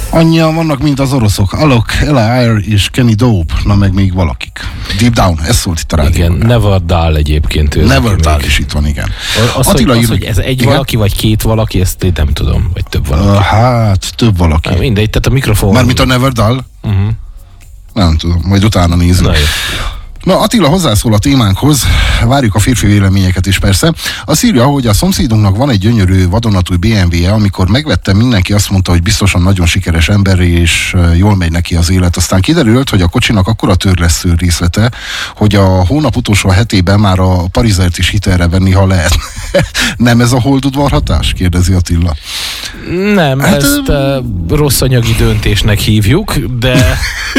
Annyian vannak, mint az oroszok. Alok, Ella Eyre és Kenny Dope, na meg még valakik. Deep Down, ez szólt itt a rádióban. Igen, Never Dull egyébként. Never Dull is itt van, igen. Attila hogy ez egy igen? Valaki, vagy két valaki, ezt én nem tudom, vagy több valaki. Hát, több valaki. Mindegy, tehát a mikrofon... Mármint a Never Dull? Nem tudom, majd utána nézzük. Na, Attila hozzászól a témánkhoz, várjuk a férfi véleményeket is persze. Azt írja, hogy a szomszédunknak van egy gyönyörű vadonatúj BMW-je, amikor megvettem, mindenki azt mondta, hogy biztosan nagyon sikeres ember, és jól megy neki az élet. Aztán kiderült, hogy a kocsinak akkora törlesztő részlete, hogy a hónap utolsó hetében már a Parizert is hitelre venni, ha lehet. Nem ez a holdudvar hatás? Kérdezi Attila. Nem, hát, ezt rossz anyagi döntésnek hívjuk, de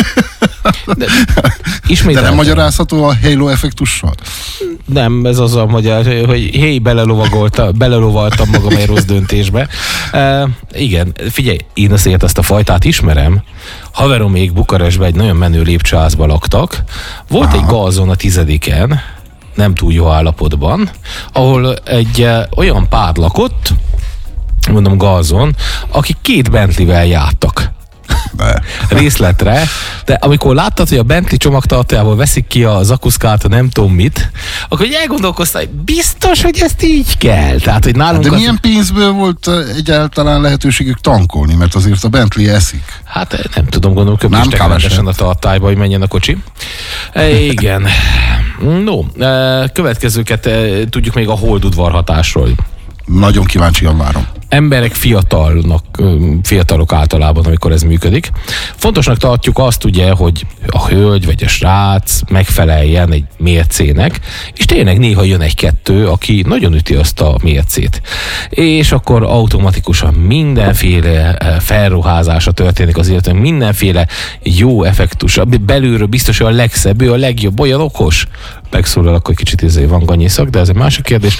de nem magyarázható a Halo effektussal? Nem, ez az a magyar, hogy belelovaltam magam egy rossz döntésbe. Igen, figyelj, én azért ezt a fajtát ismerem. Haverom még Bukarestben egy nagyon menő lépcsőházban laktak. Volt egy gazon a 10-en, nem túl jó állapotban, ahol egy olyan pár lakott, mondom gazon, akik 2 Bentleyvel jártak. Részletre, de amikor láttad, hogy a Bentley csomagtartójából veszik ki a zakuszkát, nem tudom mit, akkor elgondolkoztál, hogy biztos, hogy ezt így kell. Tehát, hogy nálunk de milyen pénzből volt egyáltalán lehetőségük tankolni, mert azért a Bentley eszik? Hát nem tudom, gondolom, köpéstek rendesen a tartályba, hogy menjen a kocsi. Igen. No, következőket tudjuk még a holdudvar hatásról. Nagyon kíváncsian várom. Emberek fiatalok általában, amikor ez működik. Fontosnak tartjuk azt ugye, hogy a hölgy vagy a srác megfeleljen egy mércének, és tényleg néha jön egy-kettő, aki nagyon üti azt a mércét. És akkor automatikusan mindenféle felruházása történik az életben, mindenféle jó effektus. Belülről biztos, hogy a legszebb, ő a legjobb, olyan okos. Megszólal, akkor kicsit van ganyiszak, de ez egy másik kérdés.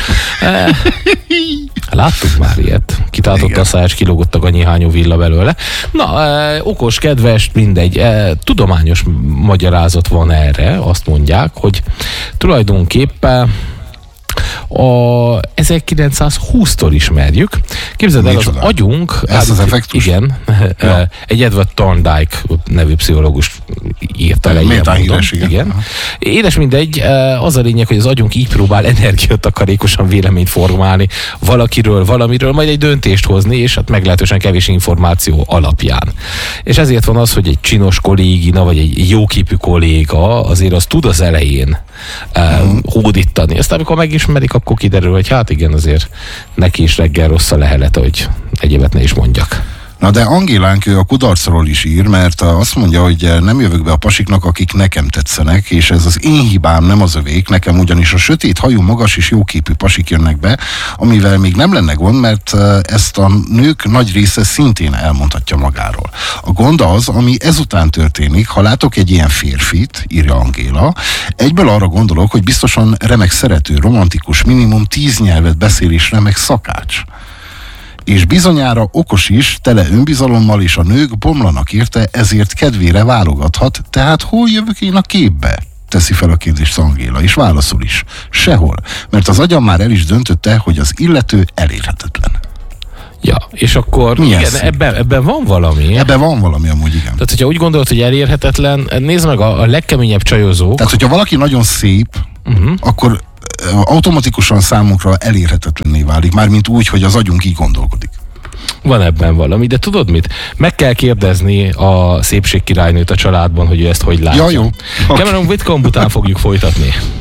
Láttuk már ilyet. Kitátotta a száját, kilógott a ganyihányó villa belőle. Na, okos, kedves, mindegy. Tudományos magyarázat van erre. Azt mondják, hogy tulajdonképpen a 1920-tól ismerjük. Képzeld el, az agyunk... Ez az effektus? Igen. Ja. Egy Edward Thorndike nevű pszichológus írta le. Méltán híres, igen. Édes mindegy, az a lényeg, hogy az agyunk így próbál energiatakarékosan véleményt formálni valakiről, valamiről, majd egy döntést hozni, és hát meglehetősen kevés információ alapján. És ezért van az, hogy egy csinos kollégina, vagy egy jóképű kolléga azért az tud az elején hódítani. Aztán amikor megismerik, akkor kiderül, hogy hát igen, azért neki is reggel rossz a lehelet, hogy egyébet ne is mondjak. Na de Angélánk ő a kudarcról is ír, mert azt mondja, hogy nem jövök be a pasiknak, akik nekem tetszenek, és ez az én hibám, nem az övék, nekem ugyanis a sötét hajú, magas és jóképű pasik jönnek be, amivel még nem lenne gond, mert ezt a nők nagy része szintén elmondhatja magáról. A gond az, ami ezután történik, ha látok egy ilyen férfit, írja Angéla, egyből arra gondolok, hogy biztosan remek szerető, romantikus, minimum 10 nyelvet beszél és remek szakács. És bizonyára okos is, tele önbizalommal, és a nők bomlanak érte, ezért kedvére válogathat, tehát hol jövök én a képbe? Teszi fel a kérdést Angéla, és válaszol is. Sehol, mert az agyam már el is döntötte, hogy az illető elérhetetlen. Ja, és akkor igen, ebben van valami. Ebben van valami amúgy, igen. Tehát, hogyha úgy gondolod, hogy elérhetetlen, nézd meg a legkeményebb csajozók. Tehát, hogyha valaki nagyon szép, akkor automatikusan számunkra elérhetetlenné válik, mármint úgy, hogy az agyunk így gondolkodik. Van ebben valami, de tudod mit? Meg kell kérdezni a szépségkirálynőt a családban, hogy ő ezt hogy látja. Ja, jó. Cameron Whitcomb után fogjuk folytatni.